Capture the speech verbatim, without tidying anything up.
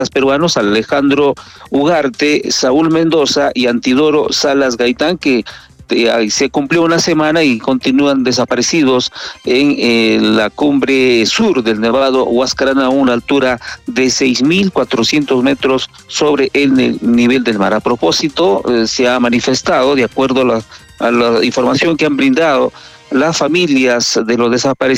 peruanos, Alejandro Ugarte, Saúl Mendoza y Antidoro Salas Gaitán, que eh, se cumplió una semana y continúan desaparecidos en eh, la cumbre sur del Nevado Huascarán, a una altura de seis mil cuatrocientos metros sobre el nivel del mar. A propósito, eh, se ha manifestado, de acuerdo a la, a la información que han brindado las familias de los desaparecidos,